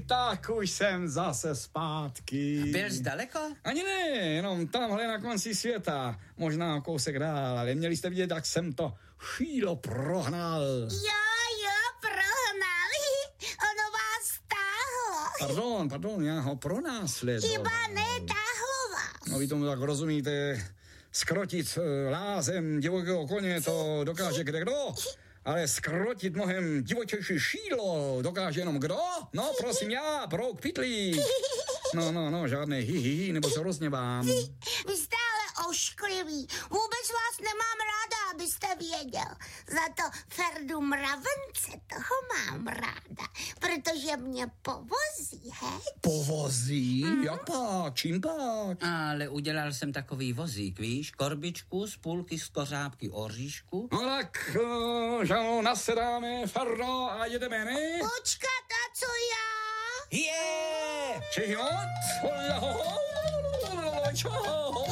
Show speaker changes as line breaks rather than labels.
tak už jsem zase zpátky.
Byl jsi daleko?
Ani ne, jenom tamhle na konci světa. Možná kousek dál, ale měli jste vidět, jak jsem to šílo prohnal.
Jo, prohnal. Ono vás táhlo.
Pardon, já ho pronásledoval.
Chyba netáhlo vás.
No vy tomu tak rozumíte, skrotit lázem divokého koně to dokáže kdekdo, ale skrotit mnohem divočejší šílo dokáže jenom kdo? No prosím já, brouk pitlík. No, žádné hi, nebo se rozněvám.
Vy jste ale ošklivý. Vůbec vás nemám ráda, abyste věděl. Za to Ferdu Mravence toho mám ráda, protože mě povozí, heď?
Povozí? Jak pak? Čím pak?
Ale udělal jsem takový vozík, víš? Korbičku z půlky z kořápky oříšku.
No tak, že nasedáme, Ferdo, a jedeme, ne?
Počkat, a co já?
Je!
Čehot? Čo?